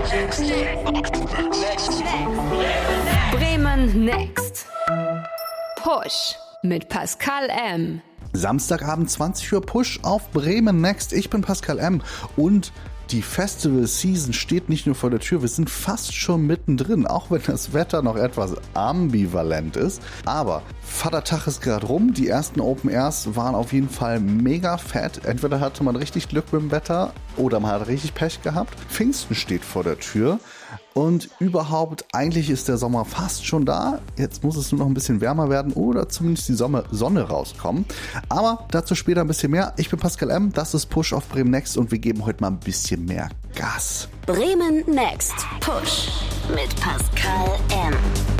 Bremen Next. Push mit Pascal M. Samstagabend 20 Uhr Push auf Bremen Next. Ich bin Pascal M. Und die Festival-Season steht nicht nur vor der Tür, wir sind fast schon mittendrin, auch wenn das Wetter noch etwas ambivalent ist. Aber Vatertag ist gerade rum, die ersten Open Airs waren auf jeden Fall mega fett. Entweder hatte man richtig Glück mit dem Wetter oder man hat richtig Pech gehabt. Pfingsten steht vor der Tür und überhaupt, eigentlich ist der Sommer fast schon da. Jetzt muss es nur noch ein bisschen wärmer werden oder zumindest die Sonne rauskommen. Aber dazu später ein bisschen mehr. Ich bin Pascal M., das ist Push auf Bremen Next und wir geben heute mal ein bisschen mehr Gas. Bremen Next. Push mit Pascal M.